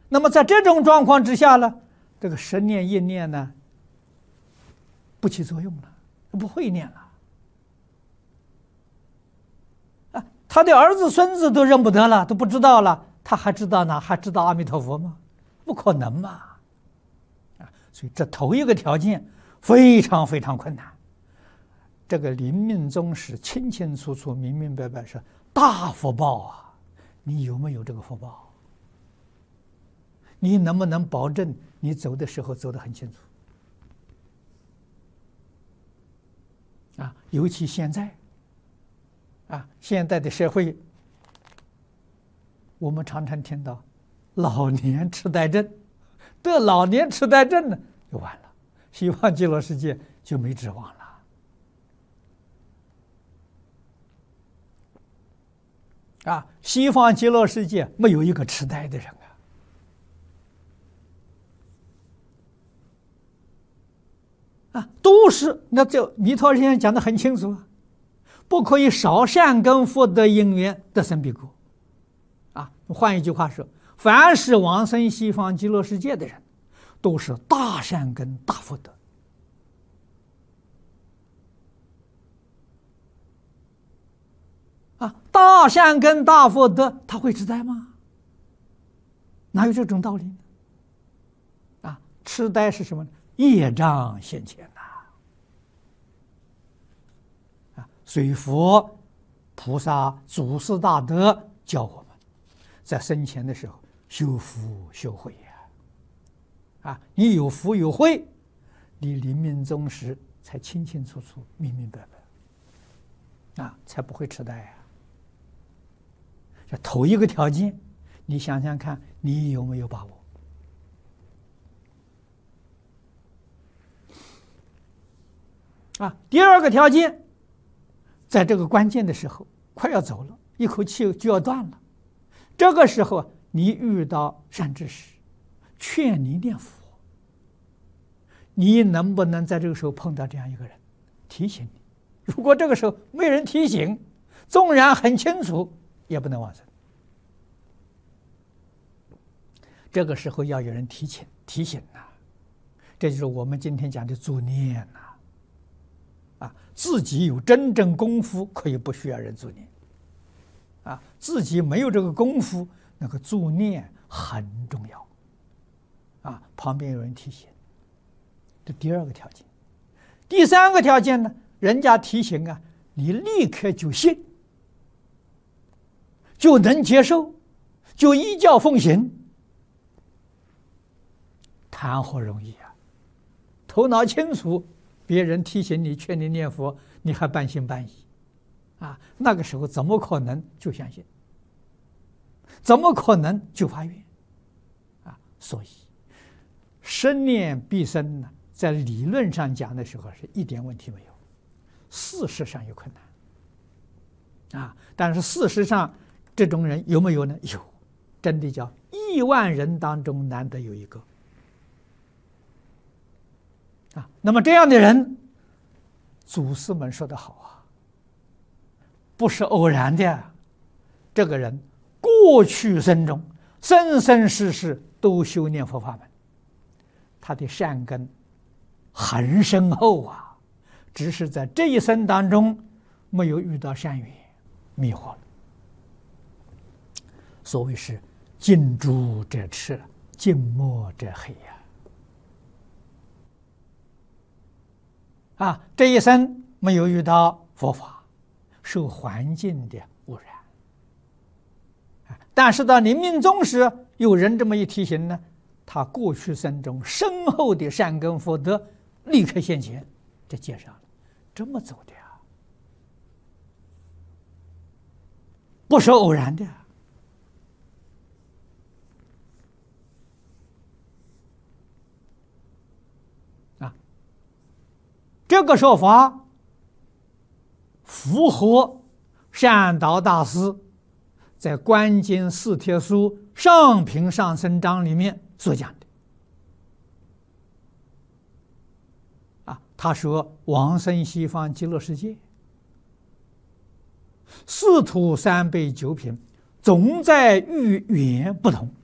那么在这种状况之下呢，这个10念1念呢不起作用了，不会念了。他的儿子孙子都认不得了，都不知道了，他还知道呢？还知道阿弥陀佛吗？不可能嘛！所以这头一个条件非常非常困难。这个临命终时清清楚楚、明明白白是大福报啊！你有没有这个福报？你能不能保证你走的时候走得很清楚？尤其现在。现在的社会，我们常常听到老年痴呆症，得老年痴呆症呢就完了，西方极乐世界就没指望了。西方极乐世界没有一个痴呆的人都是那这弥陀先生讲得很清楚啊。不可以少善根福德因缘得生彼国。换一句话说，凡是往生西方极乐世界的人，都是大善根大福德。大善根大福德，他会痴呆吗？哪有这种道理呢？痴呆是什么呢？业障现前。所以佛菩萨祖师大德教我们，在生前的时候修福修慧你有福有慧，你临命终时才清清楚楚、明明白白才不会痴呆这头一个条件，你想想看，你有没有把握？第二个条件。在这个关键的时候，快要走了，一口气就要断了。这个时候，你遇到善知识，劝你念佛，你能不能在这个时候碰到这样一个人，提醒你？如果这个时候没人提醒，纵然很清楚，也不能往生。这个时候要有人提醒这就是我们今天讲的助念自己有真正功夫，可以不需要人助念自己没有这个功夫，那个助念很重要旁边有人提醒，这第二个条件。第三个条件呢，人家提醒你立刻就信，就能接受，就依教奉行，谈何容易头脑清楚，别人提醒你、劝你念佛，你还半信半疑那个时候怎么可能就相信？怎么可能就发愿所以生念必生呢，在理论上讲的时候是一点问题没有，事实上有困难但是事实上这种人有没有呢？有，真的叫1万人当中难得有一个那么这样的人，祖师们说得好不是偶然的这个人过去生中生生世世都修念佛法门，他的善根很深厚只是在这一生当中没有遇到善缘，迷惑了。所谓是近朱者赤，近墨者黑这一生没有遇到佛法，受环境的污染但是到临命终时，有人这么一提醒呢，他过去生中深厚的善根福德立刻现前，这介绍了，这么走的不是偶然的这个说法符合善导大师在《观经四帖书上品上生章》里面所讲的他说往生西方极乐世界，四土三辈九品，总在遇缘不同。